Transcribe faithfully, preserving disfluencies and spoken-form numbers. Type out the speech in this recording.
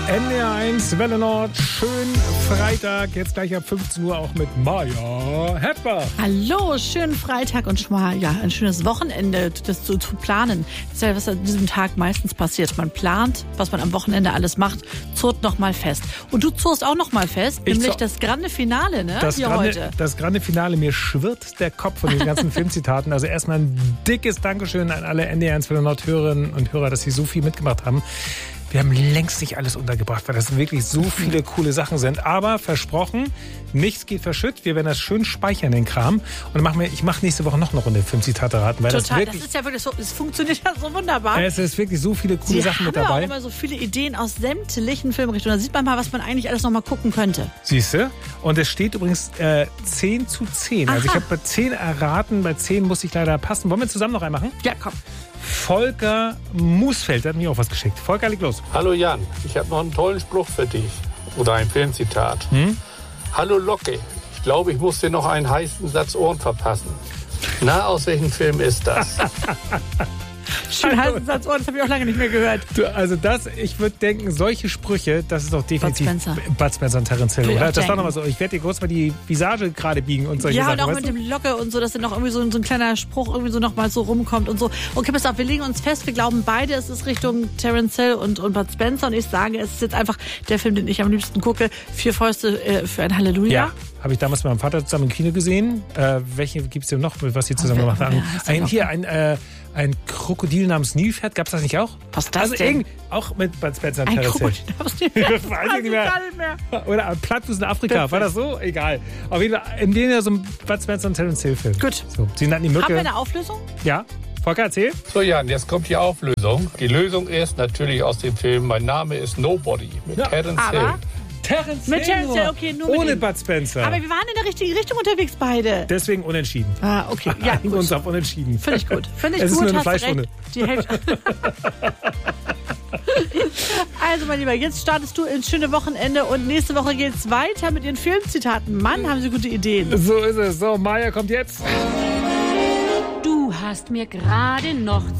N D R eins, Welle Nord, schön Freitag, jetzt gleich ab fünfzehn Uhr auch mit Maja Hepper. Hallo, schönen Freitag und schon mal ja, ein schönes Wochenende, das zu, zu planen. Das ist ja, was an diesem Tag meistens passiert. Man plant, was man am Wochenende alles macht, zurrt noch mal fest. Und du zurst auch noch mal fest, Ich nämlich zur- das Grande Finale, ne? Das Hier grande, heute. das grande Finale, mir schwirrt der Kopf von den ganzen Filmzitaten. Also erstmal ein dickes Dankeschön an alle N D R eins Welle Nord Hörerinnen und Hörer, dass sie so viel mitgemacht haben. Wir haben längst nicht alles untergebracht, weil das wirklich so viele coole Sachen sind. Aber versprochen, nichts geht verschütt. Wir werden das schön speichern, den Kram. Und dann machen wir, ich mache nächste Woche noch eine Runde Filmzitate raten. Weil Total, das, wirklich, das ist ja wirklich so, es funktioniert ja so wunderbar. es ist wirklich so viele coole Sie Sachen haben mit ja auch dabei. immer so viele Ideen aus sämtlichen Filmrichtungen. Da sieht man mal, was man eigentlich alles noch mal gucken könnte. Siehst du? Und es steht übrigens äh, zehn zu zehn. Also ich Aha. habe bei zehn erraten, bei zehn muss ich leider passen. Wollen wir zusammen noch einen machen? Ja, komm. Volker Musfeld, der hat mir auch was geschickt. Volker, leg los. Hallo Jan, ich habe noch einen tollen Spruch für dich. Oder ein Filmzitat. Hm? Hallo Locke, ich glaube, ich muss dir noch einen heißen Satz Ohren verpassen. Na, aus welchem Film ist das? Schön heißen Satz, oh, das habe ich auch lange nicht mehr gehört. Du, also das, ich würde denken, solche Sprüche, das ist doch definitiv Bud Spencer. Bud Spencer und Terence Hill, Würde ich oder? auch Das war denken. nochmal so. Ich werde dir kurz mal die Visage gerade biegen und solche Ja, Sachen. und auch weißt mit du? dem Locke und so, dass dann noch irgendwie so, so ein kleiner Spruch irgendwie so nochmal so rumkommt und so. Okay, pass auf, wir legen uns fest, wir glauben beide, es ist Richtung Terence Hill und, und Bud Spencer. Und ich sage, es ist jetzt einfach der Film, den ich am liebsten gucke. Vier Fäuste äh, für ein Halleluja. Ja, habe ich damals mit meinem Vater zusammen im Kino gesehen. Äh, welche gibt es denn noch, was sie zusammen wer- gemacht haben? wer heißt der Ein, noch? hier, ein, äh, ein Krokodil namens Nilpferd, gab es das nicht auch? Was ist das also denn? irgend- Auch mit Bud Spencer und Ein Terence Hill. Krokodil aus dem Weiß ich nicht mehr. gar nicht mehr. Oder ein Plattfuß in Afrika, war das so? Egal. Auf jeden Fall, in denen ja so ein Bud Spencer und Terence Hill Film. Gut. So, sie nannten die Haben wir Mücke. eine Auflösung? Ja, Volker, erzähl. So Jan, jetzt kommt die Auflösung. Die Lösung ist natürlich aus dem Film Mein Name ist Nobody mit Ja, Terence aber- Hill. Terence Mit Terence Hill, okay, nur mit Ohne ihm. Bud Spencer. Aber wir waren in der richtigen Richtung unterwegs beide. Deswegen unentschieden. Ah, okay. Ja, Einigen gut. uns auf unentschieden. Finde ich gut. Finde ich Es ist gut, nur eine hast du Fleischwunde. recht. Die Hälfte. Also, mein Lieber, jetzt startest du ins schöne Wochenende und nächste Woche geht's weiter mit Ihren Filmzitaten. Mann, haben Sie gute Ideen. So ist es. So, Maya kommt jetzt. Du hast mir gerade noch